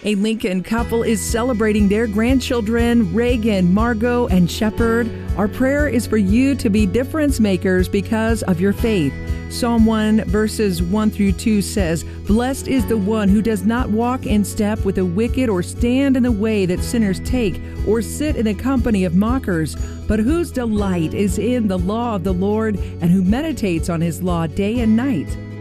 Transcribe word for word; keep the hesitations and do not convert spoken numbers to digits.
A Lincoln couple is celebrating their grandchildren, Reagan, Margot, and Shepard. Our prayer is for you to be difference makers because of your faith. Psalm one verses one through two says, "Blessed is the one who does not walk in step with the wicked or stand in the way that sinners take or sit in the company of mockers, but whose delight is in the law of the Lord and who meditates on his law day and night."